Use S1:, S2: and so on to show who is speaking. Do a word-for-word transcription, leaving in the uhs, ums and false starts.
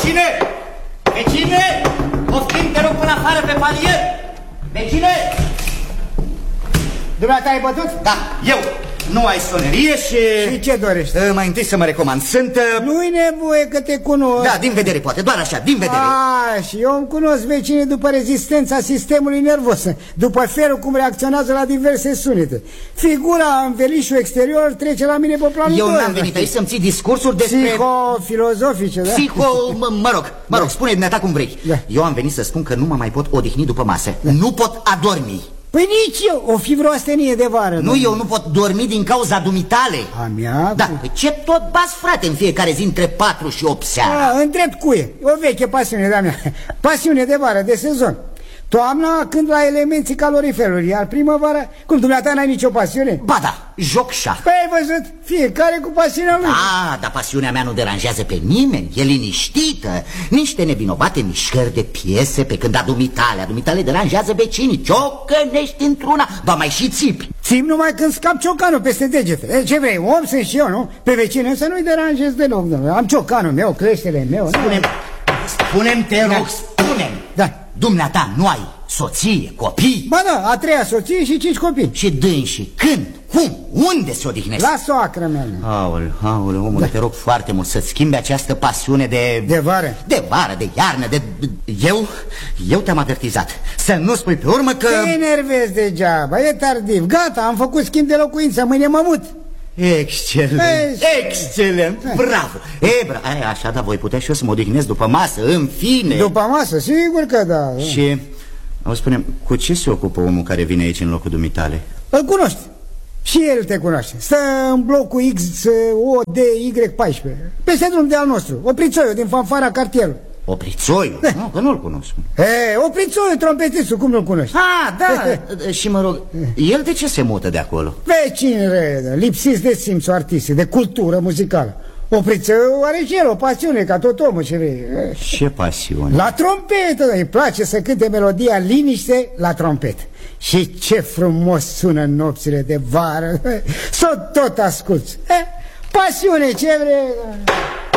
S1: Vecine! Vecine! Poftim, te rog până afară pe palier! Vecine!
S2: Dumneata ai bătut?
S1: Da, eu. Nu ai sonerie și...
S2: Și ce dorești?
S1: Uh, mai întâi să mă recomand. Sunt... Uh...
S2: Nu-i nevoie că te cunosc.
S1: Da, din vedere poate, doar așa, din vedere.
S2: Ah, și eu îmi cunosc vecinii după rezistența sistemului nervos, după felul cum reacționează la diverse sunete. Figura în velișul exterior trece la mine pe planul.
S1: Eu n-am venit aici să-mi ții discursuri despre...
S2: Psihofilozofice, da?
S1: Psiho... Mă, mă rog, mă rog, da. Spune dumneata cum vrei. Da. Eu am venit să spun că nu mă mai pot odihni după masă. Da. Nu pot adormi.
S2: Păi nici eu, o fi vreo astenie de vară.
S1: Nu, domnule. Eu nu pot dormi din cauza dumitale.
S2: A mea?
S1: Da, păi ce tot bați, frate, în fiecare zi între patru și opt seara?
S2: A, întreb cuie, o veche pasiune de-a mea. Pasiune de vară, de sezon. Toamna când la elemenții caloriferului, iar primăvara, cum dumneata n-ai nicio pasiune?
S1: Ba da, joc șah.
S2: Păi ai văzut, fiecare cu pasiunea lui.
S1: Da, dar pasiunea mea nu deranjează pe nimeni, e liniștită. Niște nevinovate mișcări de piese, pe când adumitale, adumitale deranjează vecinii. Ciocănești într-una, ba mai și țipi.
S2: Țip numai când scap ciocanul peste degete. Ce vrei, om sunt și eu, nu? Pe vecine să nu-i deranjez deloc. Am ciocanul meu, creștele meu.
S1: Spune-mi, spune-mi, te rog, spune-mi.
S2: Da.
S1: Dumneata, nu ai soție, copii?
S2: Ba da, a treia soție și cinci copii.
S1: Și dânsii, când, cum, unde se odihnesc?
S2: La soacră mea.
S1: Aole, aole, omule, da. Te rog foarte mult să-ți schimbi această pasiune de...
S2: De vară.
S1: De vară, de iarnă, de... Eu, eu te-am avertizat. Să nu spui pe urmă că...
S2: Te enervezi degeaba, e tardiv. Gata, am făcut schimb de locuință, mâine mă mut.
S1: Excelent, Ei, excelent, Ei. Bravo. E, bra... Ai, așa, da, voi putea și eu să mă odihnesc după masă, în fine.
S2: După masă, sigur că da.
S1: Și, o spune, cu ce se ocupă omul care vine aici în locul dumitale?
S2: Îl cunoști. Și el te cunoaște. Stă în blocul X O D Y paisprezece, peste drum de al nostru, Oprițoiu, din fanfara cartierului.
S1: Oprițoiu? Da. Nu, că nu-l cunosc.
S2: E, Oprițoiu, trompetistul, cum nu-l cunoști?
S1: Ah, da, și mă rog, el de ce se mută de acolo?
S2: Vecine, lipsiți de simțul artistic, de cultură muzicală. Oprițoiu are și el o pasiune, ca tot omul, ce vrei.
S1: Ce pasiune?
S2: La trompetă, îi place să cânte melodia liniște la trompetă. Și ce frumos sună în nopțile de vară. S-o tot asculți. Pasiune, ce vrei.